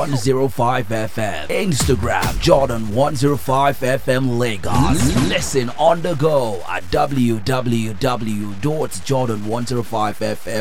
105 FM. Instagram Jordan 105 FM Lagos. Listen on the go at www.jordan105fm